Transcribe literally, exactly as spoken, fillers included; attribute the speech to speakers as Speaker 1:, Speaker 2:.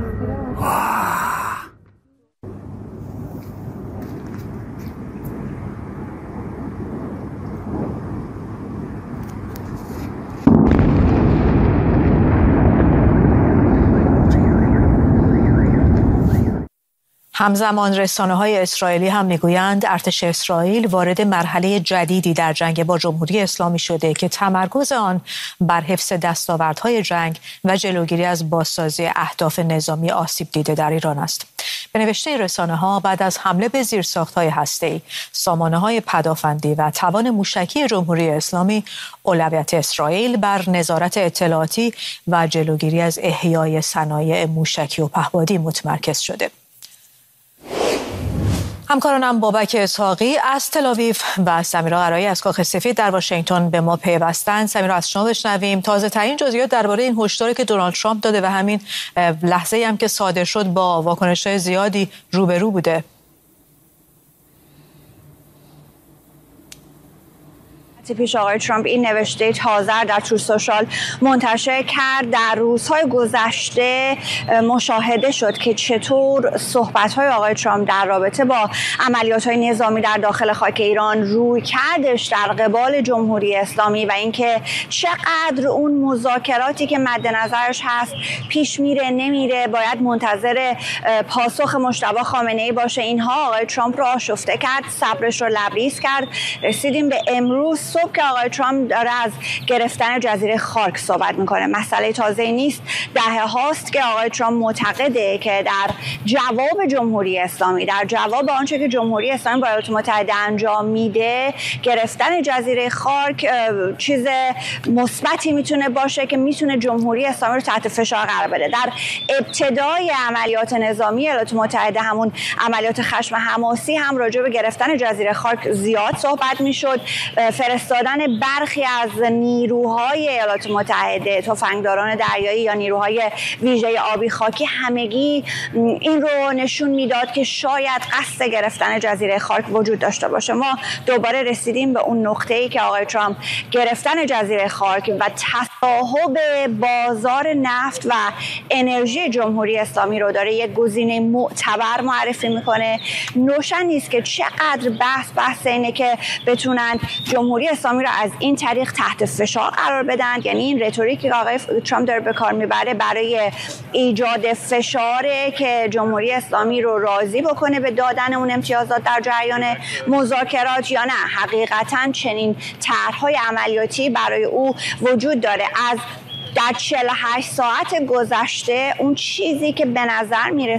Speaker 1: همزمان رسانه‌های اسرائیلی هم میگویند ارتش اسرائیل وارد مرحله جدیدی در جنگ با جمهوری اسلامی شده که تمرکز آن بر حفظ دستاوردهای جنگ و جلوگیری از بازسازی اهداف نظامی آسیب دیده در ایران است. به نوشته رسانه‌ها بعد از حمله به زیرساخت‌های هسته‌ای، سامانه‌های پدافندی و توان موشکی جمهوری اسلامی، اولویت اسرائیل بر نظارت اطلاعاتی و جلوگیری از احیای صنایع موشکی و پهپادی متمرکز شده. همکارانم بابک اسحاقی از تل‌آویو و سمیرا قرایی از کاخ سفید در واشنگتن به ما پیوستند. سمیرا، از شما بشنویم تازه ترین جزئیات درباره این هشداری که دونالد ترامپ داده و همین لحظه‌ای هم که صادر شد با واکنش‌های زیادی روبرو بوده.
Speaker 2: پیش آقای ترامپ این نوشته تازه در ترو سوشال منتشر کرد. در روزهای گذشته مشاهده شد که چطور صحبت‌های آقای ترامپ در رابطه با عملیات‌های نظامی در داخل خاک ایران روی کردش در قبال جمهوری اسلامی و اینکه چقدر اون مذاکراتی که مد نظرش هست پیش میره نمیره، باید منتظر پاسخ مجتبی خامنه‌ای باشه. اینها آقای ترامپ رو آشفته کرد، صبرش رو لبریز کرد. رسیدیم به امروز صبح که آقای ترامپ داره از گرفتن جزیره خارک صحبت میکنه. مسئله تازه نیست، دهه هاست که آقای ترامپ معتقده که در جواب جمهوری اسلامی، در جواب آنچه که جمهوری اسلامی با ایالات متحده انجام میده، گرفتن جزیره خارک چیز مثبتی میتونه باشه که میتونه جمهوری اسلامی رو تحت فشار قرار بده. در ابتدای عملیات نظامی ایالات متحده، همون عملیات خشم حماسی، هم راجع به گرفتن جزیره خارک زیاد صحبت میشد. فرستادن برخی از نیروهای ایالات متحده، تفنگداران دریایی یا نیروهای ویژه آبی خاکی، همگی این رو نشون میداد که شاید قصد گرفتن جزیره خارک وجود داشته باشه. ما دوباره رسیدیم به اون نقطه‌ای که آقای ترامپ گرفتن جزیره خارک و تصاحب بازار نفت و انرژی جمهوری اسلامی رو داره یک گزینه معتبر معرفی میکنه. روشن نیست که چقدر بحث بحث اینه که بتونن جمهوری اسلامی را از این طریق تحت فشار قرار بدن. یعنی این رتوریکی که آقای ترامپ داره به کار میبره برای ایجاد فشاره که جمهوری اسلامی رو راضی بکنه به دادن اون امتیازات در جریان مذاکرات، یا نه حقیقتا چنین طرح‌های عملیاتی برای او وجود داره. از در چهل و هشت ساعت گذشته اون چیزی که به نظر میرسه